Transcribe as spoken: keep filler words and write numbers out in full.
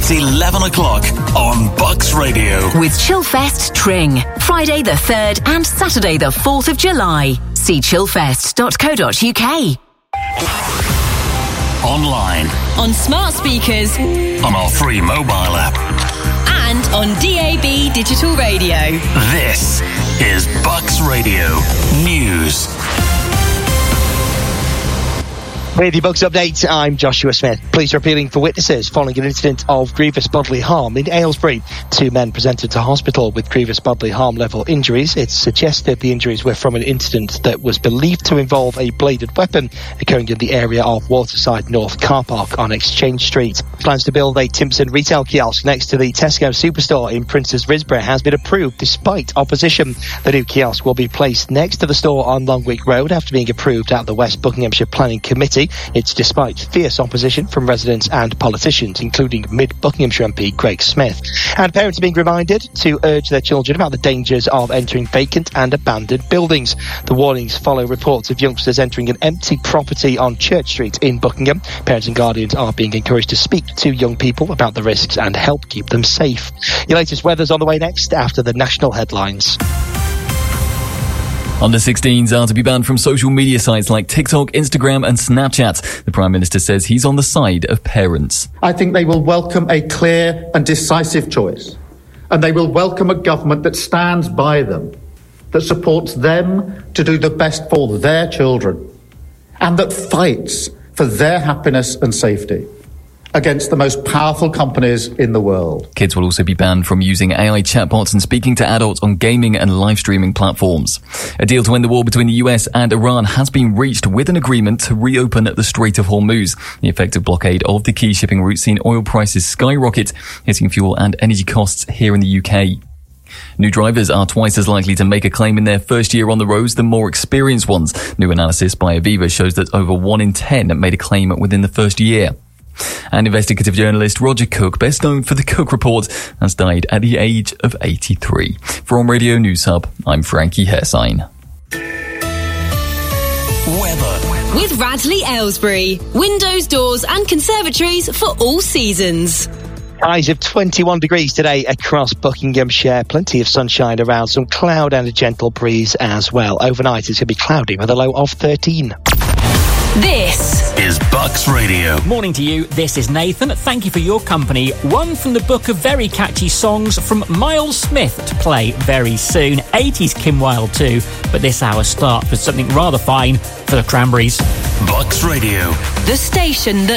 It's eleven o'clock on Bucks Radio. With Chillfest Tring. Friday the third and Saturday the fourth of July. See chillfest dot co dot uk. Online. On smart speakers. On our free mobile app. And on D A B digital radio. This is Bucks Radio News. With your Bucks update, I'm Joshua Smith. Police are appealing for witnesses following an incident of grievous bodily harm in Aylesbury. Two men presented to hospital with grievous bodily harm level injuries. It's suggested the injuries were from an incident that was believed to involve a bladed weapon occurring in the area of Waterside North car park on Exchange Street. Plans to build a Timpson retail kiosk next to the Tesco superstore in Princes Risborough has been approved despite opposition. The new kiosk will be placed next to the store on Longwick Road after being approved at the West Buckinghamshire Planning Committee. It's despite fierce opposition from residents and politicians, including Mid-Buckinghamshire M P Greg Smith. And parents are being reminded to urge their children about the dangers of entering vacant and abandoned buildings. The warnings follow reports of youngsters entering an empty property on Church Street in Buckingham. Parents and guardians are being encouraged to speak to young people about the risks and help keep them safe. Your latest weather's on the way next after the national headlines. Under sixteens are to be banned from social media sites like TikTok, Instagram and Snapchat. The Prime Minister says he's on the side of parents. I think they will welcome a clear and decisive choice, and they will welcome a government that stands by them, that supports them to do the best for their children, and that fights for their happiness and safety against the most powerful companies in the world. Kids will also be banned from using A I chatbots and speaking to adults on gaming and live streaming platforms. A deal to end the war between the U S and Iran has been reached with an agreement to reopen the Strait of Hormuz. The effective blockade of the key shipping route seen oil prices skyrocket, hitting fuel and energy costs here in the U K. New drivers are twice as likely to make a claim in their first year on the roads than more experienced ones. New analysis by Aviva shows that over one in ten made a claim within the first year. And investigative journalist Roger Cook, best known for the Cook Report, has died at the age of eighty-three. From Radio News Hub, I'm Frankie Hersign. Weather. With Radley Aylesbury. Windows, doors and conservatories for all seasons. Highs of twenty-one degrees today across Buckinghamshire. Plenty of sunshine around, some cloud and a gentle breeze as well. Overnight it's going to be cloudy with a low of thirteen. This is Bucks Radio. Morning to you, this is Nathan. Thank you for your company. One from the book of very catchy songs from Miles Smith to play very soon. eighties Kim Wilde too, but this hour starts with something rather fine for the Cranberries. Bucks Radio. the station that